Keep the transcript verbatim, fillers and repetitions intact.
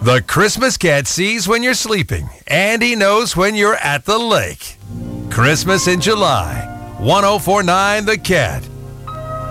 The Christmas Cat sees when you're sleeping, and he knows when you're at the lake. Christmas in July. ten forty-nine The Cat.